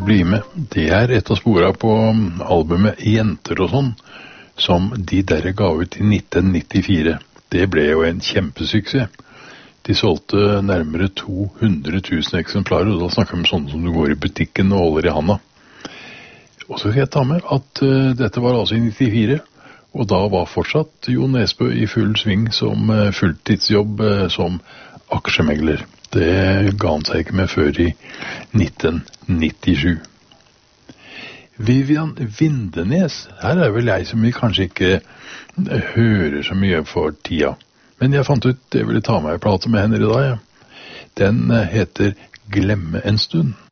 bli med. Det et av sporene på albumet Jenter og sånn, som de der ga ut i 1994. Det ble jo en kjempesuksess. De solgte nærmere 200 000 eksemplarer, og da snakker vi om sånne som du går i butikken og holder i handa. Og så skal jeg ta med at dette var altså i 94, og da var fortsatt Jo Nesbø i full sving som fulltidsjobb som aksjemegler. Det ga han seg ikke med før i 1997. Vivian Vindenes, her vel jeg som vi kanskje ikke hører så mye for tida. Men jeg fant ut, jeg ville ta meg en plate med henne i dag. Ja. Den heter Glemme en stund.